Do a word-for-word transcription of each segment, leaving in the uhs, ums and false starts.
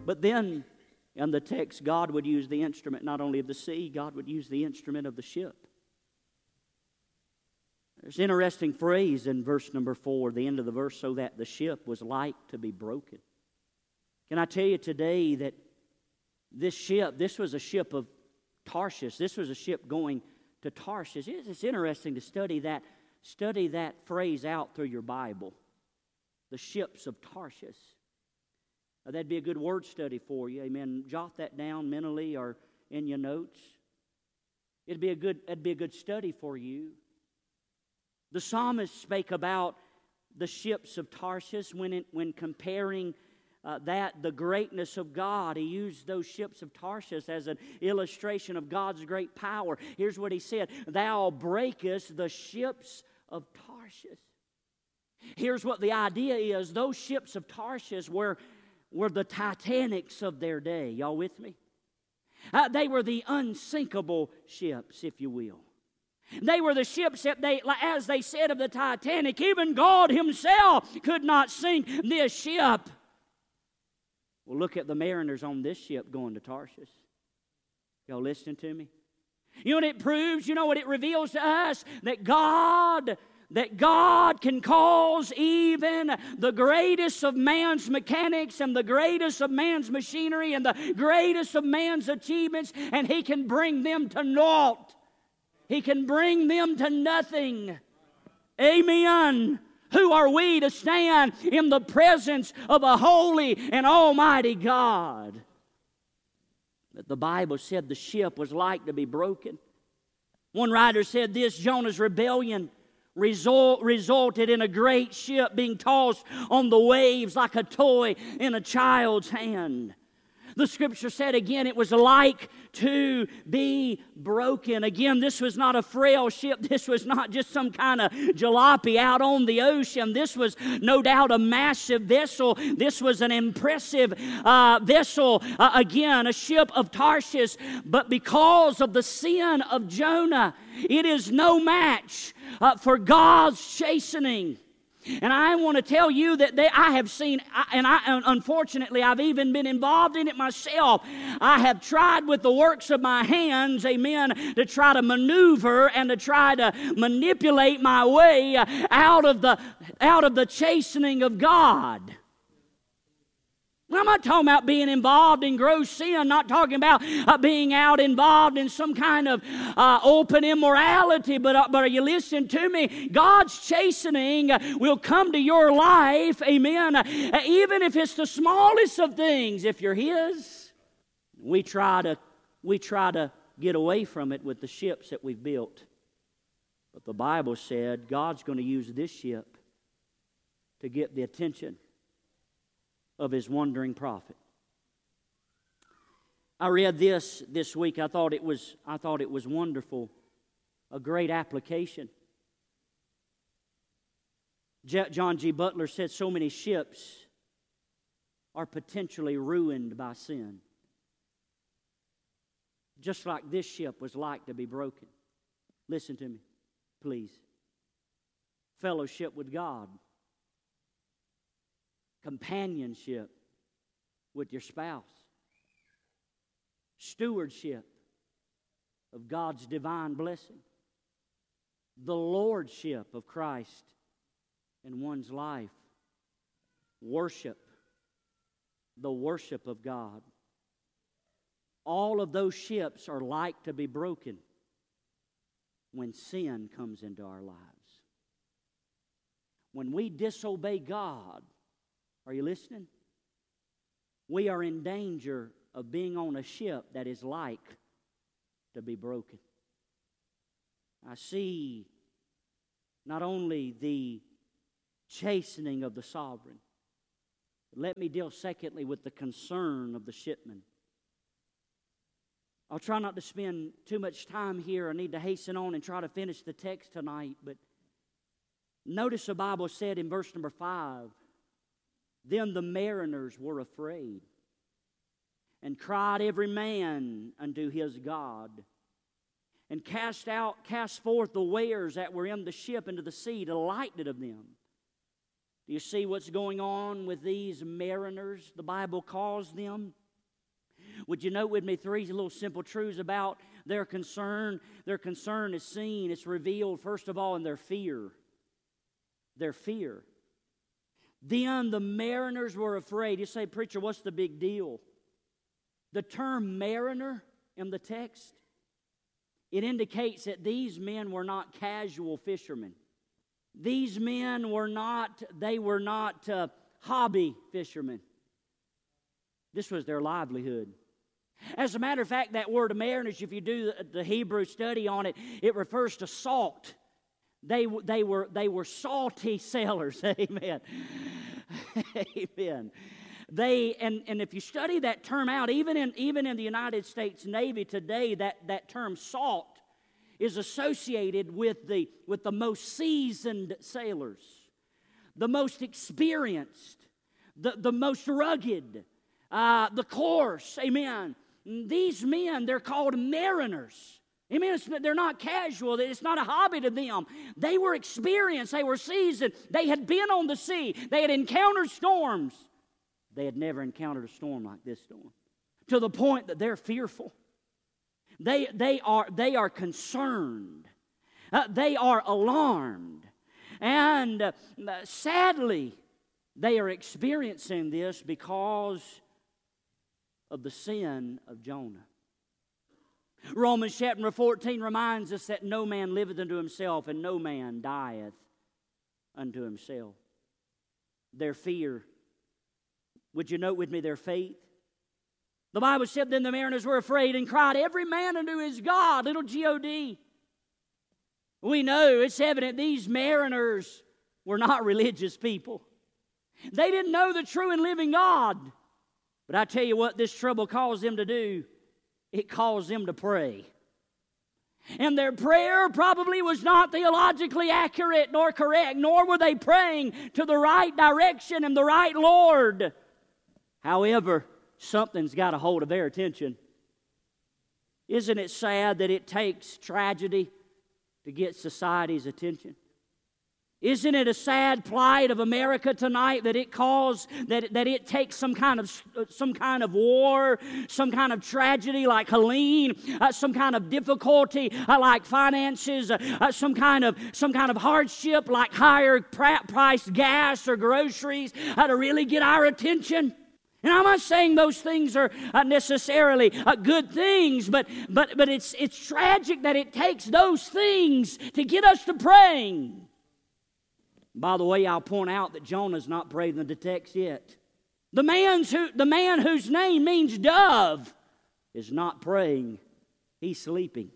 But then, in the text, God would use the instrument not only of the sea, God would use the instrument of the ship. There's an interesting phrase in verse number four, the end of the verse, so that the ship was like to be broken. Can I tell you today that this ship, this was a ship of Tarshish. This was a ship going to Tarshish. It's interesting to study that, study that phrase out through your Bible. The ships of Tarshish. Now, that'd be a good word study for you. Amen. Jot that down mentally or in your notes. It'd be a good, it'd be a good study for you. The psalmist spake about the ships of Tarshish when, it, when comparing uh, that, the greatness of God. He used those ships of Tarshish as an illustration of God's great power. Here's what he said, "Thou breakest the ships of Tarshish." Here's what the idea is. Those ships of Tarshish were, were the Titanics of their day. Y'all with me? Uh, they were the unsinkable ships, if you will. They were the ships that they, as they said of the Titanic, even God Himself could not sink this ship. Well, look at the mariners on this ship going to Tarshish. Y'all listening to me? You know what it proves? You know what it reveals to us? That God, that God can cause even the greatest of man's mechanics and the greatest of man's machinery and the greatest of man's achievements, and He can bring them to naught. He can bring them to nothing. Amen. Who are we to stand in the presence of a holy and almighty God? But the Bible said the ship was like to be broken. One writer said this, Jonah's rebellion result, resulted in a great ship being tossed on the waves like a toy in a child's hand. The Scripture said again it was like to be broken. Again, this was not a frail ship. This was not just some kind of jalopy out on the ocean. This was no doubt a massive vessel. This was an impressive uh, vessel. Uh, again, a ship of Tarshish. But because of the sin of Jonah, it is no match uh, for God's chastening. And I want to tell you that they, I have seen, and I, unfortunately, I've even been involved in it myself. I have tried with the works of my hands, amen, to try to maneuver and to try to manipulate my way out of the, out of the chastening of God. I'm not talking about being involved in gross sin, not talking about uh, being out involved in some kind of uh, open immorality, but, uh, but are you listening to me? God's chastening uh, will come to your life, amen, uh, even if it's the smallest of things, if you're His. We try to, we try to get away from it with the ships that we've built. But the Bible said God's going to use this ship to get the attention of His wandering prophet. I read this this week. I thought it was, I thought it was wonderful. A great application. J- John G. Butler said so many ships are potentially ruined by sin. Just like this ship was like to be broken. Listen to me, please. Fellowship with God. Companionship with your spouse. Stewardship of God's divine blessing. The lordship of Christ in one's life. Worship. The worship of God. All of those ships are like to be broken when sin comes into our lives. When we disobey God, are you listening? We are in danger of being on a ship that is like to be broken. I see not only the chastening of the sovereign, but let me deal secondly with the concern of the shipman. I'll try not to spend too much time here. I need to hasten on and try to finish the text tonight. But notice the Bible said in verse number five, then the mariners were afraid, and cried every man unto his God, and cast out, cast forth the wares that were in the ship into the sea to lighten it of them. Do you see what's going on with these mariners, the Bible calls them? Would you note with me three little simple truths about their concern? Their concern is seen, it's revealed, first of all, in their fear. Their fear. Then the mariners were afraid. You say, preacher, what's the big deal? The term mariner in the text, it indicates that these men were not casual fishermen. These men were not, they were not uh, hobby fishermen. This was their livelihood. As a matter of fact, that word mariners, if you do the, the Hebrew study on it, it refers to salt. They, they, were, they were salty sailors. Amen. Amen. They and, and if you study that term out, even in even in the United States Navy today, that, that term salt is associated with the with the most seasoned sailors, the most experienced, the, the most rugged, uh, the coarse. Amen. These men, they're called mariners. Amen. It's, they're not casual. It's not a hobby to them. They were experienced. They were seasoned. They had been on the sea. They had encountered storms. They had never encountered a storm like this storm, to the point that they're fearful. They, they, are, they are concerned. Uh, they are alarmed. And uh, sadly, they are experiencing this because of the sin of Jonah. Romans chapter fourteen reminds us that no man liveth unto himself, and no man dieth unto himself. Their fear. Would you note with me their faith? The Bible said, then the mariners were afraid and cried, every man unto his God, little G O D. We know, it's evident, these mariners were not religious people. They didn't know the true and living God. But I tell you what this trouble caused them to do. It caused them to pray. And their prayer probably was not theologically accurate nor correct, nor were they praying to the right direction and the right Lord. However, something's got a hold of their attention. Isn't it sad that it takes tragedy to get society's attention? Isn't it a sad plight of America tonight that it calls that, that it takes some kind of some kind of war, some kind of tragedy like Helene, uh, some kind of difficulty uh, like finances, uh, uh, some kind of some kind of hardship like higher priced gas or groceries uh, to really get our attention? And I'm not saying those things are uh, necessarily uh, good things, but but but it's it's tragic that it takes those things to get us to praying. By the way, I'll point out that Jonah's not prayed in the text yet. The, man's who, the man whose name means dove is not praying. He's sleeping.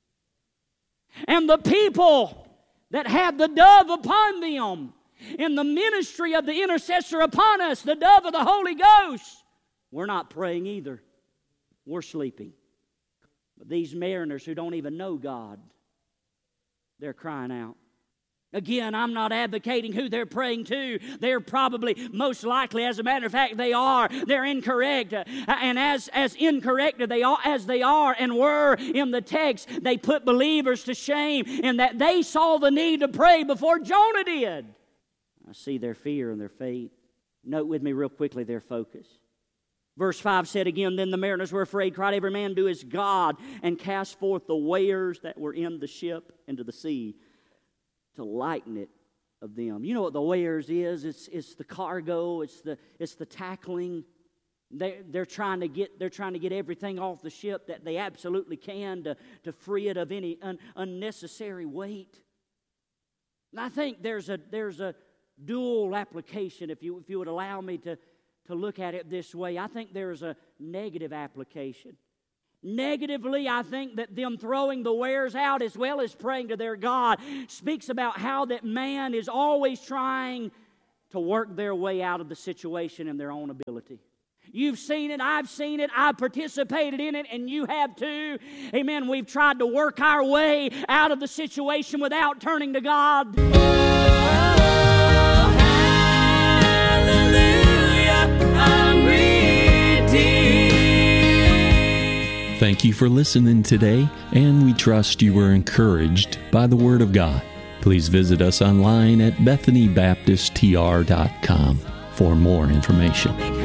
And the people that have the dove upon them, in the ministry of the intercessor upon us, the dove of the Holy Ghost, we're not praying either. We're sleeping. But these mariners who don't even know God, they're crying out. Again, I'm not advocating who they're praying to. They're probably, most likely, as a matter of fact, they are. They're incorrect. And as, as incorrect they are, as they are and were in the text, they put believers to shame in that they saw the need to pray before Jonah did. I see their fear and their faith. Note with me real quickly their focus. Verse five said again, then the mariners were afraid, cried every man to his God, and cast forth the wares that were in the ship into the sea, to lighten it of them. You know what the wares is? It's it's the cargo. It's the it's the tackling. They they're trying to get they're trying to get everything off the ship that they absolutely can to to free it of any un, unnecessary weight. And I think there's a there's a dual application, if you if you would allow me to to look at it this way. I think there's a negative application. Negatively, I think that them throwing the wares out as well as praying to their God speaks about how that man is always trying to work their way out of the situation in their own ability. You've seen it, I've seen it, I've participated in it, and you have too. Amen. We've tried to work our way out of the situation without turning to God. Oh, hallelujah, I'm redeemed. Thank you for listening today, and we trust you were encouraged by the Word of God. Please visit us online at bethany baptist t r dot com for more information.